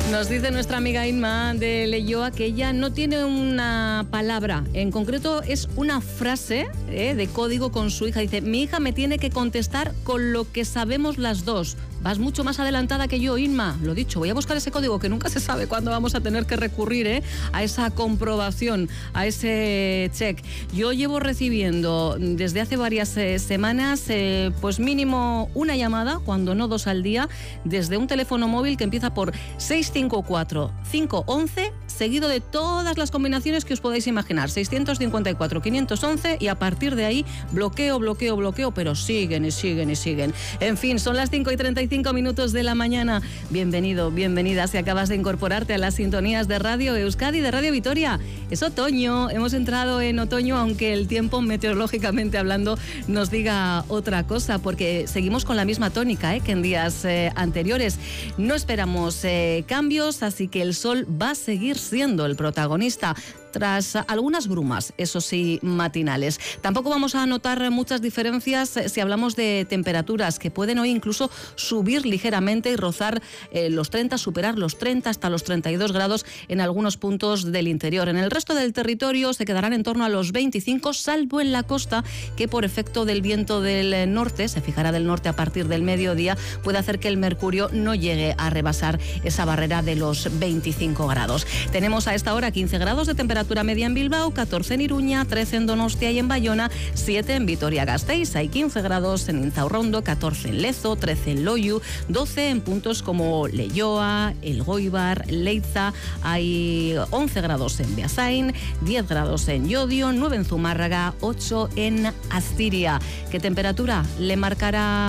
Nos dice nuestra amiga Inma de Leyoa que ella no tiene una palabra, en concreto es una frase de código con su hija. Dice, mi hija me tiene que contestar con lo que sabemos las dos. Vas mucho más adelantada que yo, Inma. Lo dicho, voy a buscar ese código que nunca se sabe cuándo vamos a tener que recurrir a esa comprobación, a ese check. Yo llevo recibiendo desde hace varias semanas pues mínimo una llamada, cuando no dos al día, desde un teléfono móvil que empieza por 654-511, seguido de todas las combinaciones que os podáis imaginar. 654-511 y a partir de ahí bloqueo, pero siguen y siguen y siguen. En fin, son las 5:35 de la mañana. Bienvenido, bienvenida si acabas de incorporarte a las sintonías de Radio Euskadi, de Radio Vitoria. Es otoño, hemos entrado en otoño, aunque el tiempo meteorológicamente hablando nos diga otra cosa, porque seguimos con la misma tónica que en días anteriores. No esperamos cambios, así que el sol va a seguir siendo el protagonista, tras algunas brumas, eso sí, matinales. Tampoco vamos a notar muchas diferencias si hablamos de temperaturas, que pueden hoy incluso subir ligeramente y rozar los 30, superar los 30 hasta los 32 grados en algunos puntos del interior. En el resto del territorio se quedarán en torno a los 25, salvo en la costa, que por efecto del viento del norte, se fijará del norte a partir del mediodía, puede hacer que el mercurio no llegue a rebasar esa barrera de los 25 grados. Tenemos a esta hora 15 grados de temperatura media en Bilbao, 14 en Iruña, 13 en Donostia y en Bayona, 7 en Vitoria-Gasteiz, hay 15 grados en Inzaurrondo, 14 en Lezo, 13 en Loiu, 12 en puntos como Leyoa, Elgoibar, Leiza, hay 11 grados en Beasain, 10 grados en Llodio, 9 en Zumárraga, 8 en Astiria. ¿Qué temperatura le marcará